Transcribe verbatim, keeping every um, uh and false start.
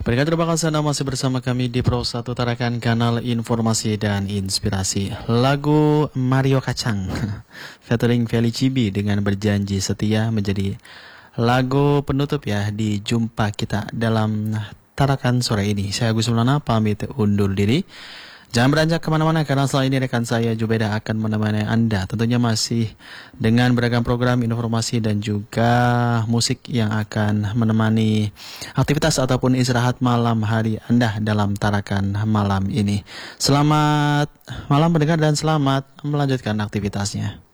Berkat terima kasih Anda masih bersama kami di Pro satu Tarakan, kanal informasi dan inspirasi. Lagu Mario Kacang featuring Feli Cibi dengan Berjanji Setia menjadi lagu penutup ya di jumpa kita dalam Tarakan sore ini. Saya Agus Maulana pamit undur diri. Jangan beranjak kemana-mana karena setelah ini rekan saya Jubeda akan menemani Anda. Tentunya masih dengan beragam program, informasi dan juga musik yang akan menemani aktivitas ataupun istirahat malam hari Anda dalam Tarakan malam ini. Selamat malam pendengar dan selamat melanjutkan aktivitasnya.